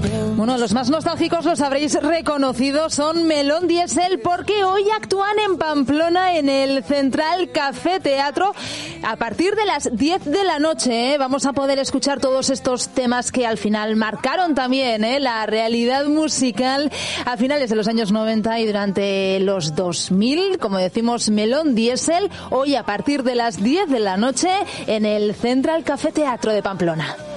Bueno, los más nostálgicos los habréis reconocido, son Melón Diesel, porque hoy actúan en Pamplona en el Central Café Teatro a partir de las 10 de la noche. Vamos a poder escuchar todos estos temas que al final marcaron también la realidad musical a finales de los años 90 y durante los 2000. Como decimos, Melón Diesel, hoy a partir de las 10 de la noche en el Central Café Teatro de Pamplona.